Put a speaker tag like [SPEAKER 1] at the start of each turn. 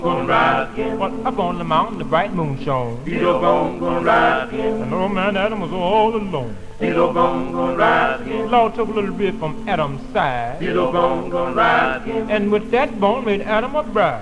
[SPEAKER 1] gonna ride again.
[SPEAKER 2] Well, up on the mountain, the bright moon shone.
[SPEAKER 1] Beetle Bone gonna ride again.
[SPEAKER 2] And old man Adam was all alone.
[SPEAKER 1] Beetle Bone gonna ride again.
[SPEAKER 2] Lord took a little bit from Adam's side,
[SPEAKER 1] Beetle Bone gonna ride again.
[SPEAKER 2] and with that bone made Adam a bride.